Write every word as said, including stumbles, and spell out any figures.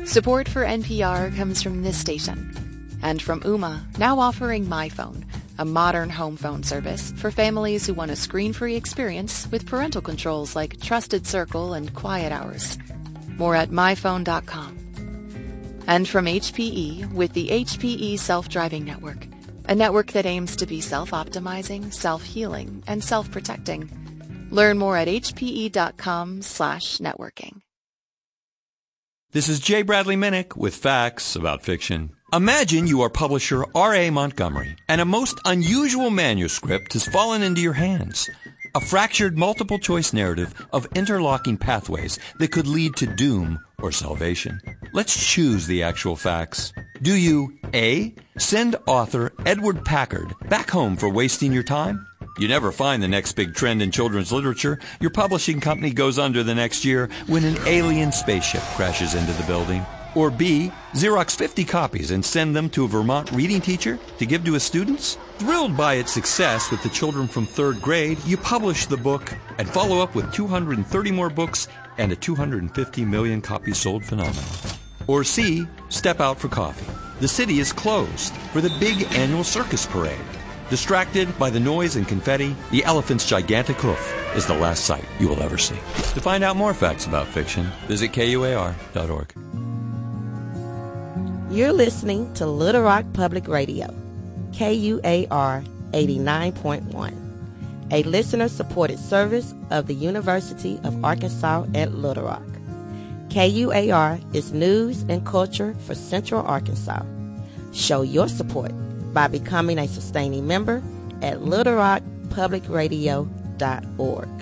Support for N P R comes from this station and from Ooma, now offering MyPhone, a modern home phone service for families who want a screen-free experience with parental controls like Trusted Circle and Quiet Hours. More at my phone dot com. And from H P E with the H P E Self-Driving Network, a network that aims to be self-optimizing, self-healing, and self-protecting. Learn more at h p e dot com slash networking. This is J. Bradley Minnick with facts about fiction. Imagine you are publisher R A. Montgomery, and a most unusual manuscript has fallen into your hands. A fractured multiple-choice narrative of interlocking pathways that could lead to doom or salvation. Let's choose the actual facts. Do you A. Send author Edward Packard back home for wasting your time? You never find the next big trend in children's literature. Your publishing company goes under the next year when an alien spaceship crashes into the building. Or B. Xerox fifty copies and send them to a Vermont reading teacher to give to his students? Thrilled by its success with the children from third grade, you publish the book and follow up with two hundred thirty more books and a two hundred fifty million copies sold phenomenon. Or C. Step out for coffee. The city is closed for the big annual circus parade. Distracted by the noise and confetti, the elephant's gigantic hoof is the last sight you will ever see. To find out more facts about fiction, visit K U A R dot org. You're listening to Little Rock Public Radio, K U A R eighty-nine point one, a listener-supported service of the University of Arkansas at Little Rock. K U A R is news and culture for Central Arkansas. Show your support by becoming a sustaining member at little rock public radio dot org.